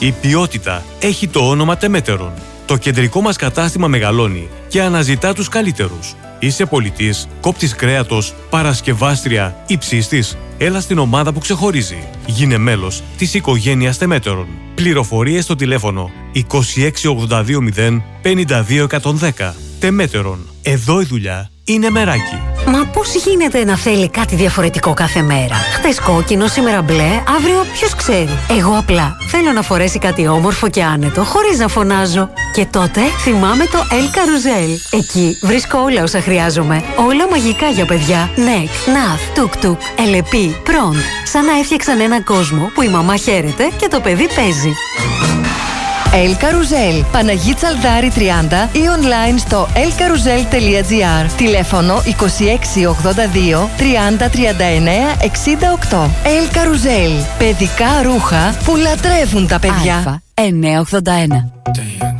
Η ποιότητα έχει το όνομα Τεμέτερον. Το κεντρικό μας κατάστημα μεγαλώνει και αναζητά τους καλύτερους. Είσαι πολιτής, κόπτης κρέατος, παρασκευάστρια ή ψήστης? Έλα στην ομάδα που ξεχωρίζει. Γίνε μέλος της οικογένειας Τεμέτερον. Πληροφορίες στο τηλέφωνο 26820 52110. Τεμέτερον. Εδώ η δουλειά είναι μεράκι. Μα πώς γίνεται να θέλει κάτι διαφορετικό κάθε μέρα? Χτες κόκκινο, σήμερα μπλε, αύριο ποιος ξέρει. Εγώ απλά θέλω να φορέσει κάτι όμορφο και άνετο, χωρίς να φωνάζω. Και τότε θυμάμαι το El Carousel. Εκεί βρίσκω όλα όσα χρειάζομαι. Όλα μαγικά για παιδιά. Νεκ, Ναθ, Τουκ-Τουκ, Ελεπί, Προντ. Σαν να έφτιαξαν έναν κόσμο που η μαμά χαίρεται και το παιδί παίζει. El Carousel, Παναγί Τσαλδάρη 30 ή online στο elcarousel.gr. Τηλέφωνο 2682 30 39 68. El Carousel, παιδικά ρούχα που λατρεύουν τα παιδιά. Α981.